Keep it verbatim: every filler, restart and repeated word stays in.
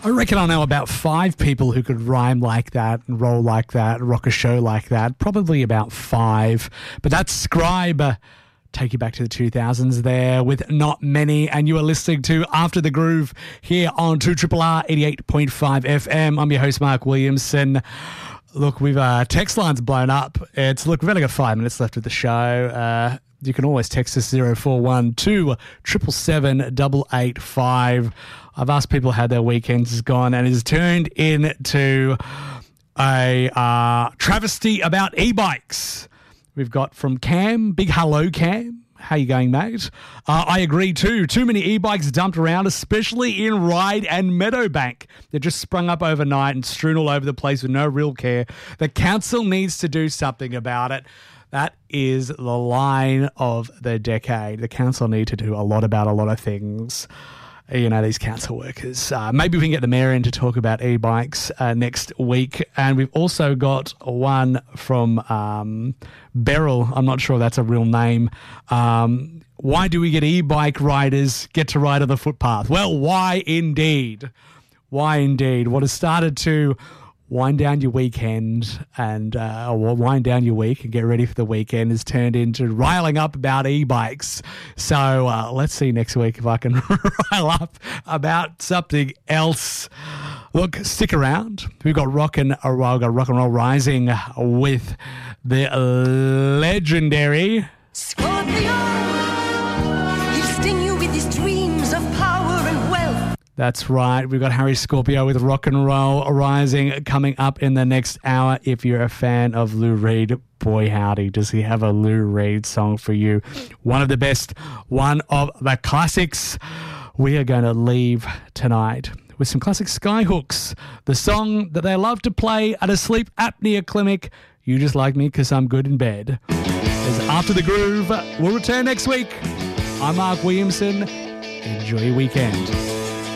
I reckon I know about five people who could rhyme like that and roll like that, rock a show like that. Probably about five. But that's Scribe. Take you back to the two thousands there with Not Many. And you are listening to After the Groove here on two R R R eighty-eight point five F M. I'm your host, Mark Williamson. Look, we've uh, text lines blown up. It's look, we've only got five minutes left of the show. Uh, you can always text us zero four one two seven seven seven eight eight five. I've asked people how their weekends has gone, and it has turned into a uh, travesty about e-bikes. We've got from Cam, big hello, Cam. How you going, mate? Uh, I agree too. Too many e-bikes dumped around, especially in Ryde and Meadowbank. They're just sprung up overnight and strewn all over the place with no real care. The council needs to do something about it. That is the line of the decade. The council need to do a lot about a lot of things. You know, these council workers. Uh, maybe we can get the mayor in to talk about e-bikes uh, next week. And we've also got one from um, Beryl. I'm not sure if that's a real name. Um, why do we get e-bike riders get to ride on the footpath? Well, why indeed? Why indeed? What has started to wind down your weekend and uh, or wind down your week and get ready for the weekend has turned into riling up about e-bikes. So uh, let's see next week if I can rile up about something else. Look, stick around. We've got rock and uh, we've got rock and roll rising with the legendary Scorpio. He'll sting you with his dreams of power and wealth. That's right. We've got Harry Scorpio with Rock and Roll Rising coming up in the next hour. If you're a fan of Lou Reed, boy howdy, does he have a Lou Reed song for you. One of the best, one of the classics. We are going to leave tonight with some classic Skyhooks, the song that they love to play at a sleep apnea clinic. You just like me because I'm good in bed. It's After the Groove. We'll return next week. I'm Mark Williamson. Enjoy your weekend.